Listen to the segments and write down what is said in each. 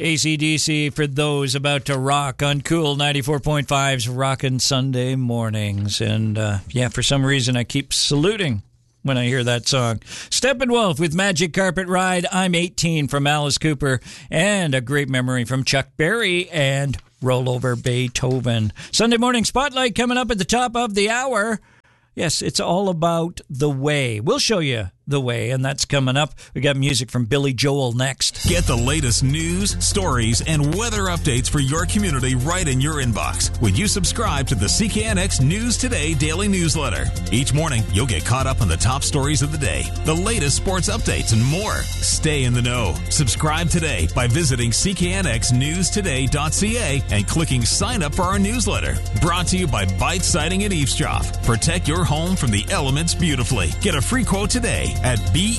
AC/DC for those about to rock on Cool 94.5's Rockin' Sunday Mornings. And for some reason I keep saluting when I hear that song. Steppenwolf with Magic Carpet Ride. I'm 18 from Alice Cooper. And a great memory from Chuck Berry and Rollover Beethoven. Sunday Morning Spotlight coming up at the top of the hour. Yes, it's all about the way. We'll show you the way, and that's coming up. We got music from Billy Joel next. Get the latest news, stories, and weather updates for your community right in your inbox when you subscribe to the CKNX News Today daily newsletter. Each morning, you'll get caught up on the top stories of the day, the latest sports updates, and more. Stay in the know. Subscribe today by visiting cknxnewstoday.ca and clicking sign up for our newsletter. Brought to you by Bite Siding and Eavesdrop. Protect your home from the elements beautifully. Get a free quote today at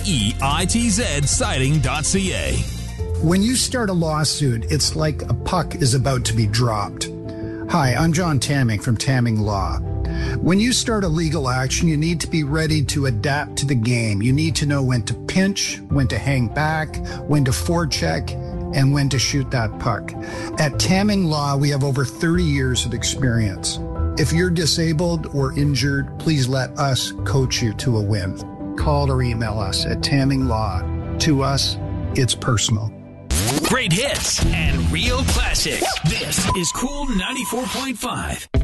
BEITZsiding.ca. When you start a lawsuit, it's like a puck is about to be dropped. Hi, I'm John Tamming from Tamming Law. When you start a legal action, you need to be ready to adapt to the game. You need to know when to pinch, when to hang back, when to forecheck, and when to shoot that puck. At Tamming Law, we have over 30 years of experience. If you're disabled or injured, please let us coach you to a win. Call or email us at Tamming Law. To us, it's personal. Great hits and real classics. This is Cool 94.5.